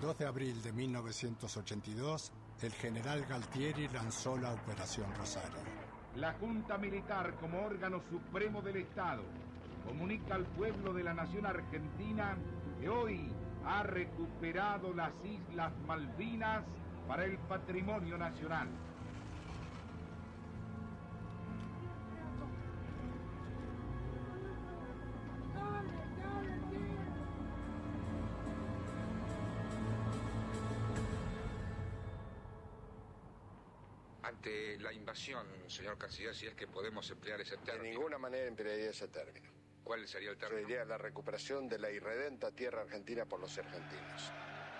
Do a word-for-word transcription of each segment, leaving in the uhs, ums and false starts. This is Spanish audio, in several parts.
dos de abril de mil novecientos ochenta y dos, el general Galtieri lanzó la Operación Rosario. La Junta Militar, como órgano supremo del Estado, comunica al pueblo de la nación argentina que hoy ha recuperado las Islas Malvinas para el patrimonio nacional. Ante la invasión, señor canciller, si es que podemos emplear ese término. De ninguna manera emplearía ese término. ¿Cuál sería el término? Yo diría la recuperación de la irredenta tierra argentina por los argentinos.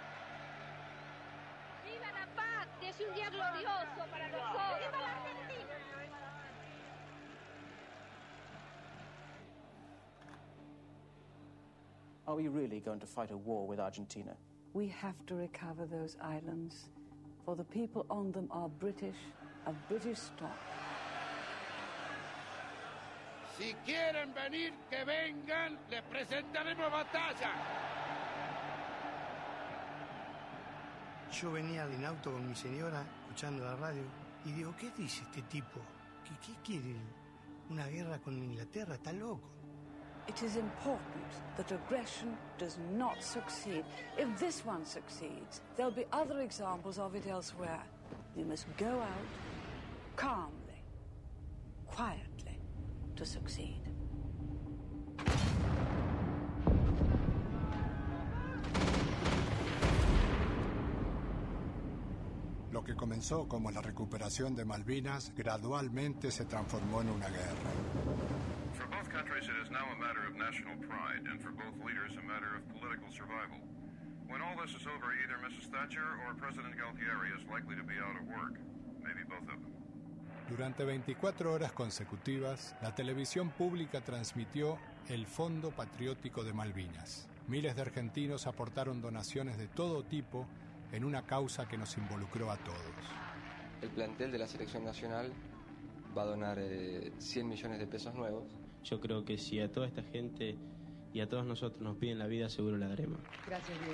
¡Viva la paz! Es un día glorioso para nosotros. ¡Viva la Argentina! Are we really going to fight a war with Argentina? We have to recover those islands, for the people on them are British, of British stock. Si quieren venir, que vengan, les presentaremos batalla. Yo venía en auto con mi señora, escuchando la radio, y digo, ¿qué dice este tipo? ¿Qué, qué quiere? ¿Una guerra con Inglaterra? Está loco. It is important that aggression does not succeed. If this one succeeds, there'll be other examples of it elsewhere. We must go out calmly, quietly, to succeed. Lo que comenzó como la recuperación de Malvinas gradualmente se transformó en una guerra. For both countries, it is now a matter of national pride, and for both leaders, a matter of political survival. When all this is over, either Missus Thatcher or President Galtieri is likely to be out of work, maybe both of them. Durante veinticuatro horas consecutivas, la televisión pública transmitió el Fondo Patriótico de Malvinas. Miles de argentinos aportaron donaciones de todo tipo en una causa que nos involucró a todos. El plantel de la selección nacional va a donar eh, cien millones de pesos nuevos. Yo creo que si a toda esta gente y a todos nosotros nos piden la vida, seguro la daremos. Gracias, Diego.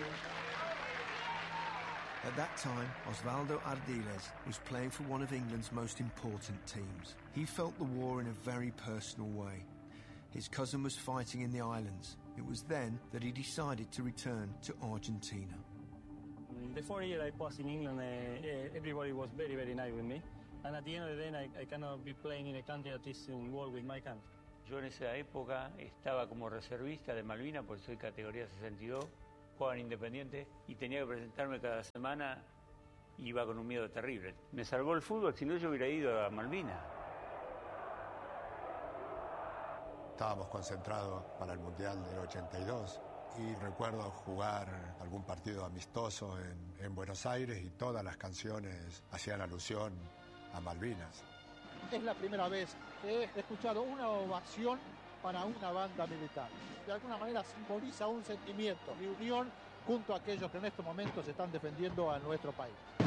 At that time, Osvaldo Ardiles was playing for one of England's most important teams. He felt the war in a very personal way. His cousin was fighting in the islands. It was then that he decided to return to Argentina. The four years I passed in England, uh, everybody was very, very nice with me. And at the end of the day, I, I cannot be playing in a country that is in war with my country. Yo en esa época estaba como reservista de Malvinas, porque soy categoría sesenta y dos, jugaba en Independiente y tenía que presentarme cada semana y iba con un miedo terrible. Me salvó el fútbol, si no yo hubiera ido a Malvinas. Estábamos concentrados para el Mundial del ochenta y dos y recuerdo jugar algún partido amistoso en, en Buenos Aires y todas las canciones hacían alusión a Malvinas. Es la primera vez que he escuchado una ovación para una banda militar. De alguna manera simboliza un sentimiento de unión junto a aquellos que en estos momentos están defendiendo a nuestro país.